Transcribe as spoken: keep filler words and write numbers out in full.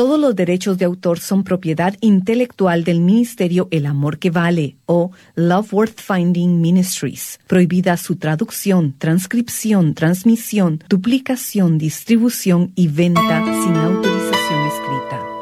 Todos los derechos de autor son propiedad intelectual del Ministerio El Amor que Vale o Love Worth Finding Ministries. Prohibida su traducción, transcripción, transmisión, duplicación, distribución y venta sin autorización escrita.